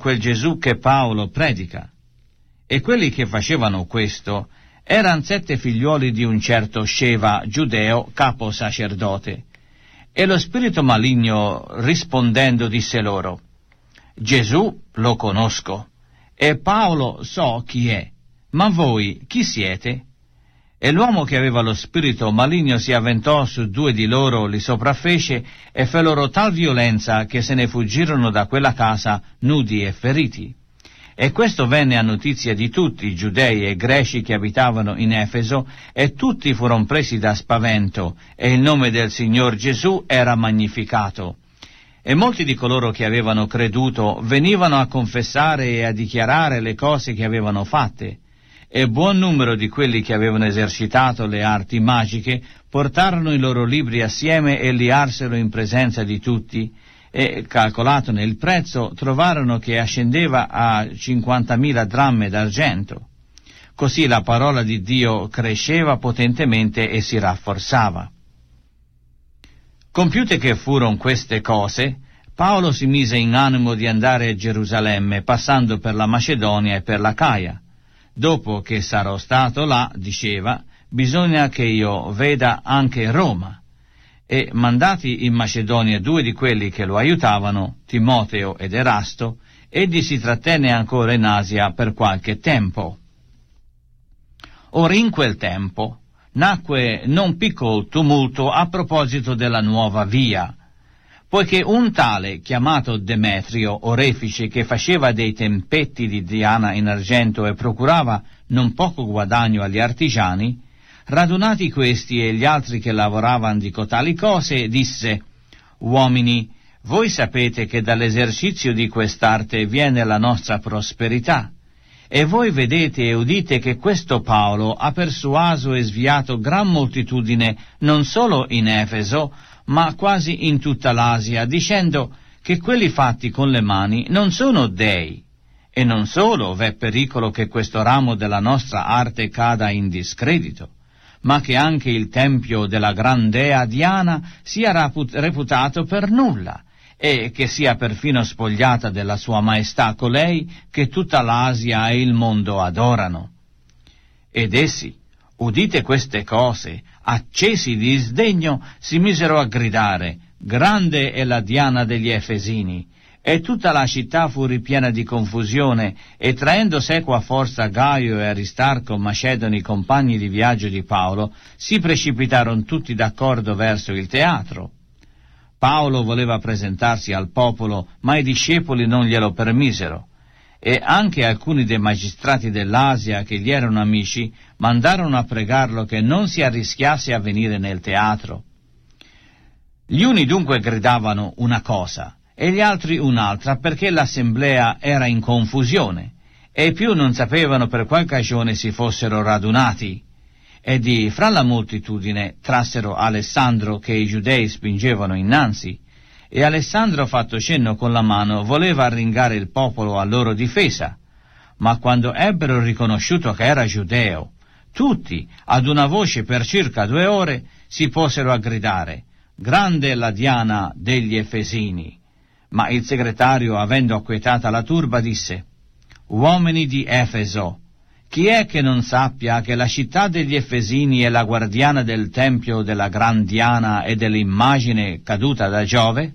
quel Gesù che Paolo predica. E quelli che facevano questo erano 7 figliuoli di un certo Sceva, giudeo, capo sacerdote. E lo spirito maligno rispondendo disse loro: Gesù lo conosco, e Paolo so chi è, ma voi chi siete? E l'uomo che aveva lo spirito maligno si avventò su 2 di loro, li sopraffece e fe loro tal violenza che se ne fuggirono da quella casa nudi e feriti. E questo venne a notizia di tutti i giudei e greci che abitavano in Efeso, e tutti furono presi da spavento, e il nome del Signor Gesù era magnificato. E molti di coloro che avevano creduto venivano a confessare e a dichiarare le cose che avevano fatte. E buon numero di quelli che avevano esercitato le arti magiche portarono i loro libri assieme e li arsero in presenza di tutti, e calcolatone il prezzo trovarono che ascendeva a 50.000 dramme d'argento. Così la parola di Dio cresceva potentemente e si rafforzava. Compiute che furono queste cose, Paolo si mise in animo di andare a Gerusalemme, passando per la Macedonia e per l'Acaia. Dopo che sarò stato là, diceva, bisogna che io veda anche Roma. E mandati in Macedonia 2 di quelli che lo aiutavano, Timoteo ed Erasto, egli si trattenne ancora in Asia per qualche tempo. Ora in quel tempo nacque non piccolo tumulto a proposito della nuova via, poiché un tale chiamato Demetrio, orefice, che faceva dei tempetti di Diana in argento e procurava non poco guadagno agli artigiani, radunati questi e gli altri che lavoravano di cotali cose, disse: uomini, voi sapete che dall'esercizio di quest'arte viene la nostra prosperità, e voi vedete e udite che questo Paolo ha persuaso e sviato gran moltitudine non solo in Efeso, ma quasi in tutta l'Asia, dicendo che quelli fatti con le mani non sono dei. E non solo v'è pericolo che questo ramo della nostra arte cada in discredito, ma che anche il tempio della gran dea Diana sia reputato per nulla, e che sia perfino spogliata della sua maestà colei che tutta l'Asia e il mondo adorano. Ed essi, udite queste cose, accesi di sdegno, si misero a gridare: grande è la Diana degli Efesini. E tutta la città fu ripiena di confusione, e traendo sequa forza Gaio e Aristarco, macedoni compagni di viaggio di Paolo, si precipitarono tutti d'accordo verso il teatro. Paolo voleva presentarsi al popolo, ma i discepoli non glielo permisero, e anche alcuni dei magistrati dell'Asia che gli erano amici mandarono a pregarlo che non si arrischiasse a venire nel teatro. Gli uni dunque gridavano una cosa e gli altri un'altra, perché l'assemblea era in confusione, e i più non sapevano per qual cagione si fossero radunati. E di fra la moltitudine trassero Alessandro, che i giudei spingevano innanzi, e Alessandro, fatto cenno con la mano, voleva arringare il popolo a loro difesa. Ma quando ebbero riconosciuto che era giudeo, tutti, ad una voce per circa 2 ore, si posero a gridare: grande è la Diana degli Efesini. Ma il segretario, avendo acquietata la turba, disse: uomini di Efeso, chi è che non sappia che la città degli Efesini è la guardiana del tempio della gran Diana e dell'immagine caduta da Giove?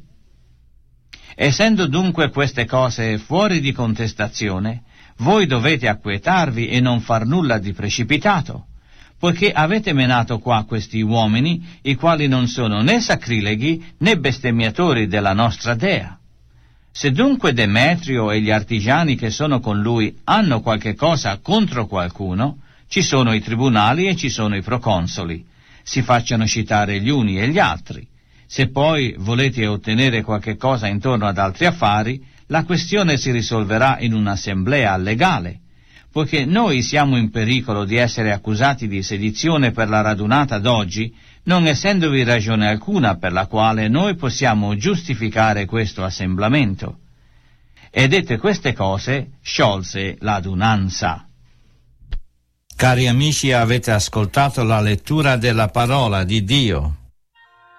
Essendo dunque queste cose fuori di contestazione, voi dovete acquietarvi e non far nulla di precipitato, poiché avete menato qua questi uomini, i quali non sono né sacrileghi né bestemmiatori della nostra dea. Se dunque Demetrio e gli artigiani che sono con lui hanno qualche cosa contro qualcuno, ci sono i tribunali e ci sono i proconsoli. Si facciano citare gli uni e gli altri. Se poi volete ottenere qualche cosa intorno ad altri affari, la questione si risolverà in un'assemblea legale, poiché noi siamo in pericolo di essere accusati di sedizione per la radunata d'oggi, non essendovi ragione alcuna per la quale noi possiamo giustificare questo assemblamento. E dette queste cose, sciolse l'adunanza. Cari amici, avete ascoltato la lettura della parola di Dio.